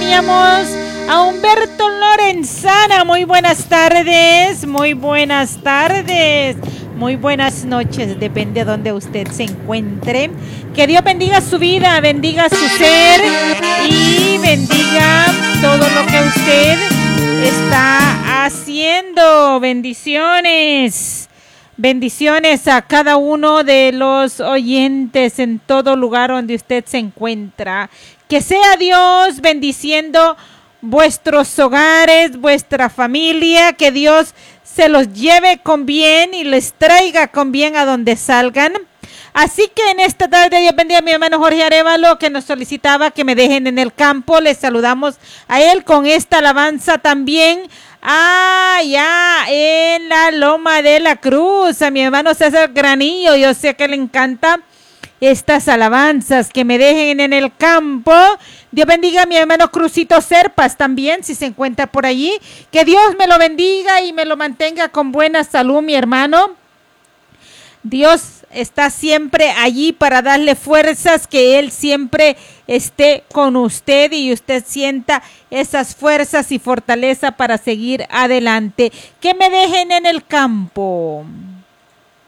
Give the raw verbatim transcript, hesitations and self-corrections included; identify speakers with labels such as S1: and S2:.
S1: teníamos a Humberto Lorenzana. Muy buenas tardes, muy buenas tardes, muy buenas noches, depende de donde usted se encuentre. Que Dios bendiga su vida, bendiga su ser y bendiga todo lo que usted está haciendo. Bendiciones. Bendiciones a cada uno de los oyentes en todo lugar donde usted se encuentra. Que sea Dios bendiciendo vuestros hogares, vuestra familia. Que Dios se los lleve con bien y les traiga con bien a donde salgan. Así que en esta tarde Dios bendiga a mi hermano Jorge Arévalo, que nos solicitaba que me dejen en el campo. Les saludamos a él con esta alabanza también. Ah, ya, en la Loma de la Cruz, a mi hermano César Granillo, yo sé que le encanta estas alabanzas, que me dejen en el campo. Dios bendiga a mi hermano Crucito Serpas también, si se encuentra por allí, que Dios me lo bendiga y me lo mantenga con buena salud, mi hermano. Dios está siempre allí para darle fuerzas, que Él siempre esté con usted y usted sienta esas fuerzas y fortaleza para seguir adelante. Que me dejen en el campo.